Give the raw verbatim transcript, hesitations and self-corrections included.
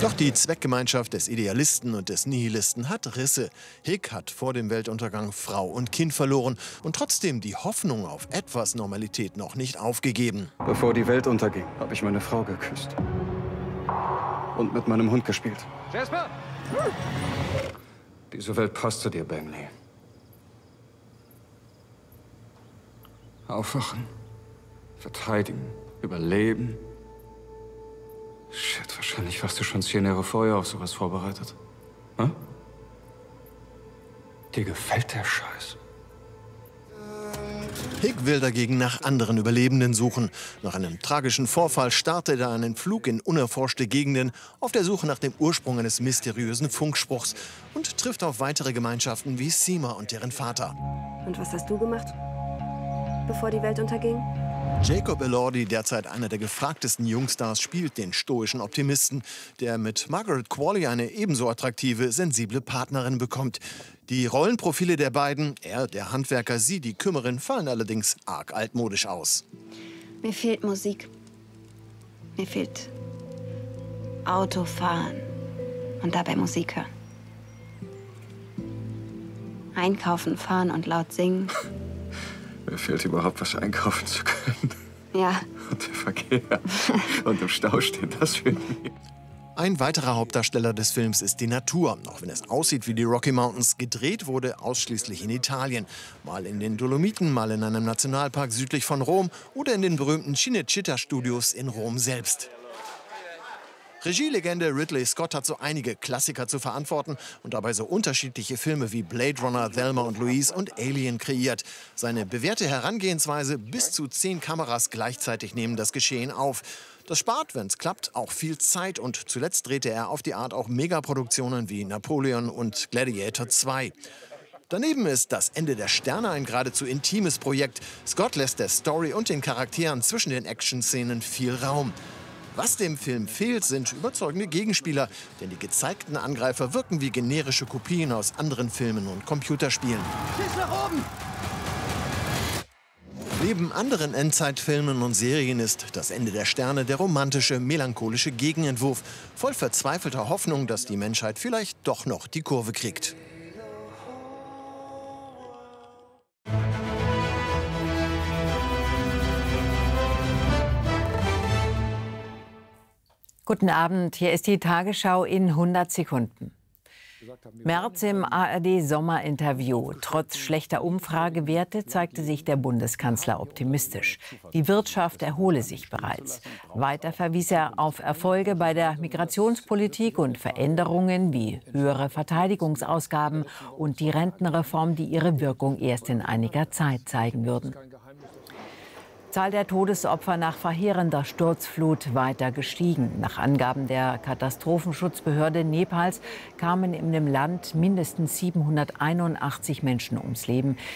Doch die Zweckgemeinschaft des Idealisten und des Nihilisten hat Risse. Hick hat vor dem Weltuntergang Frau und Kind verloren und trotzdem die Hoffnung auf etwas Normalität noch nicht aufgegeben. Bevor die Welt unterging, habe ich meine Frau geküsst. Und mit meinem Hund gespielt. Jasper! Diese Welt passt zu dir, Bagley. Aufwachen, verteidigen, überleben. Shit, wahrscheinlich warst du schon zehn Jahre vorher auf sowas vorbereitet. Hm? Dir gefällt der Scheiß. Hick will dagegen nach anderen Überlebenden suchen. Nach einem tragischen Vorfall startet er einen Flug in unerforschte Gegenden auf der Suche nach dem Ursprung eines mysteriösen Funkspruchs und trifft auf weitere Gemeinschaften wie Seema und deren Vater. Und was hast du gemacht, bevor die Welt unterging? Jacob Elordi, derzeit einer der gefragtesten Jungstars, spielt den stoischen Optimisten, der mit Margaret Qualley eine ebenso attraktive, sensible Partnerin bekommt. Die Rollenprofile der beiden, er der Handwerker, sie die Kümmerin, fallen allerdings arg altmodisch aus. Mir fehlt Musik. Mir fehlt Autofahren und dabei Musik hören. Einkaufen, fahren und laut singen. Mir fehlt überhaupt was einkaufen zu können. Ja. Und der Verkehr. Und im Stau steht das für mich. Ein weiterer Hauptdarsteller des Films ist die Natur. Auch wenn es aussieht wie die Rocky Mountains, gedreht wurde ausschließlich in Italien. Mal in den Dolomiten, mal in einem Nationalpark südlich von Rom oder in den berühmten Cinecittà-Studios in Rom selbst. Regielegende Ridley Scott hat so einige Klassiker zu verantworten und dabei so unterschiedliche Filme wie Blade Runner, Thelma und Louise und Alien kreiert. Seine bewährte Herangehensweise, bis zu zehn Kameras gleichzeitig nehmen das Geschehen auf. Das spart, wenn es klappt, auch viel Zeit und zuletzt drehte er auf die Art auch Megaproduktionen wie Napoleon und Gladiator zwei. Daneben ist Das Ende der Sterne ein geradezu intimes Projekt. Scott lässt der Story und den Charakteren zwischen den Action-Szenen viel Raum. Was dem Film fehlt, sind überzeugende Gegenspieler, denn die gezeigten Angreifer wirken wie generische Kopien aus anderen Filmen und Computerspielen. Schieß nach oben! Neben anderen Endzeitfilmen und Serien ist Das Ende der Sterne der romantische, melancholische Gegenentwurf, voll verzweifelter Hoffnung, dass die Menschheit vielleicht doch noch die Kurve kriegt. Guten Abend, hier ist die Tagesschau in hundert Sekunden. Merz im A R D-Sommerinterview. Trotz schlechter Umfragewerte zeigte sich der Bundeskanzler optimistisch. Die Wirtschaft erhole sich bereits. Weiter verwies er auf Erfolge bei der Migrationspolitik und Veränderungen wie höhere Verteidigungsausgaben und die Rentenreform, die ihre Wirkung erst in einiger Zeit zeigen würden. Zahl der Todesopfer nach verheerender Sturzflut weiter gestiegen. Nach Angaben der Katastrophenschutzbehörde Nepals kamen in dem Land mindestens siebenhunderteinundachtzig Menschen ums Leben.